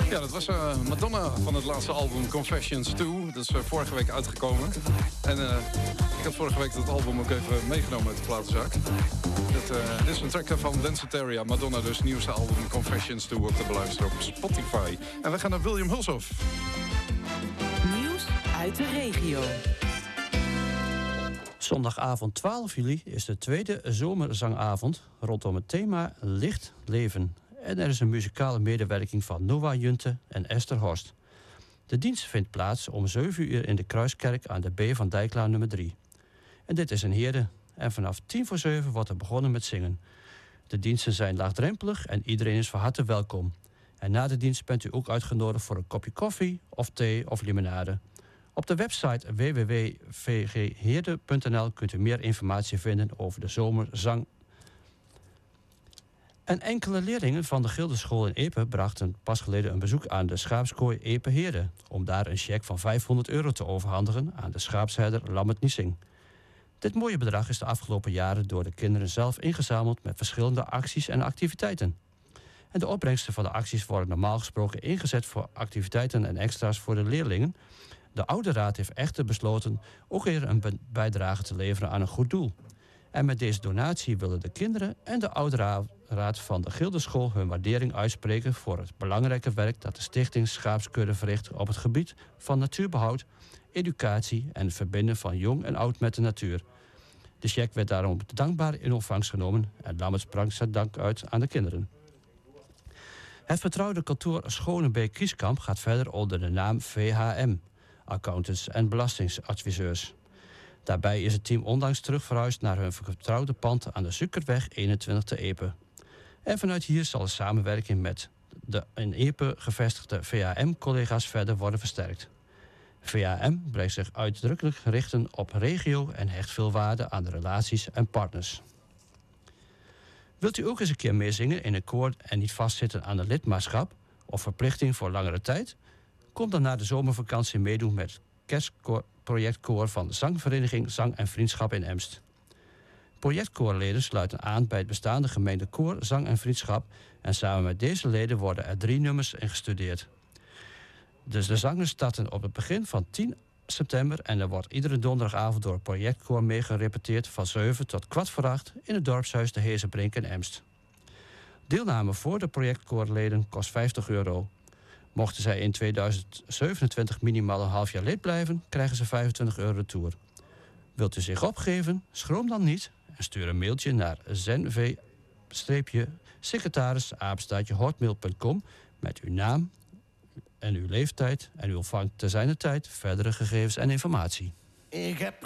Ja, dat was Madonna van het laatste album Confessions 2. Dat is vorige week uitgekomen. En ik had vorige week dat album ook even meegenomen uit de platenzak. Dit is een track van Danceteria. Madonna dus, nieuwste album Confessions 2 ook te beluisteren op Spotify. En we gaan naar William Hulshoff. Nieuws uit de regio. Zondagavond 12 juli is de tweede zomerzangavond rondom het thema Licht Leven. En er is een muzikale medewerking van Noah Junte en Esther Horst. De dienst vindt plaats om 7 uur in de Kruiskerk aan de B. van Dijklaan nummer 3. En dit is in Heerde. En vanaf 6:50 wordt er begonnen met zingen. De diensten zijn laagdrempelig en iedereen is van harte welkom. En na de dienst bent u ook uitgenodigd voor een kopje koffie of thee of limonade. Op de website www.vgheerde.nl kunt u meer informatie vinden over de zomerzang. En enkele leerlingen van de Gildenschool in Epe brachten pas geleden een bezoek aan de schaapskooi Epe Heerde, om daar een cheque van €500 te overhandigen aan de schaapsherder Lammert Niesing. Dit mooie bedrag is de afgelopen jaren door de kinderen zelf ingezameld met verschillende acties en activiteiten. En de opbrengsten van de acties worden normaal gesproken ingezet voor activiteiten en extra's voor de leerlingen. De Oude Raad heeft echter besloten ook weer een bijdrage te leveren aan een goed doel. En met deze donatie willen de kinderen en de Oude Raad van de Gildenschool hun waardering uitspreken voor het belangrijke werk dat de Stichting Schaapskudde verricht op het gebied van natuurbehoud, educatie en het verbinden van jong en oud met de natuur. De cheque werd daarom dankbaar in ontvangst genomen en Lammert sprak zijn dank uit aan de kinderen. Het vertrouwde kantoor Schonebeek Kieskamp gaat verder onder de naam VHM, accountants en belastingadviseurs. Daarbij is het team onlangs terug verhuisd naar hun vertrouwde pand aan de Suikerweg 21 te Epe. En vanuit hier zal de samenwerking met de in Epe gevestigde VHM-collega's verder worden versterkt. VHM blijft zich uitdrukkelijk richten op regio en hecht veel waarde aan de relaties en partners. Wilt u ook eens een keer meezingen in een koor en niet vastzitten aan een lidmaatschap of verplichting voor langere tijd? Kom dan na de zomervakantie meedoen met het kerstprojectkoor van de zangvereniging Zang en Vriendschap in Emst. Projectkoorleden sluiten aan bij het bestaande gemeente koor Zang en Vriendschap en samen met deze leden worden er 3 nummers ingestudeerd. Dus de zangers starten op het begin van 10 september en er wordt iedere donderdagavond door het projectkoor meegerepeteerd van 7 tot 7:15 in het dorpshuis de Heezebrink in Emst. Deelname voor de projectkoorleden kost €50. Mochten zij in 2027 minimaal een half jaar lid blijven, krijgen ze €25 retour. Wilt u zich opgeven? Schroom dan niet en stuur een mailtje naar zenv-secretaris@hotmail.com met uw naam en uw leeftijd en u ontvangt te zijner tijd verdere gegevens en informatie. Ik heb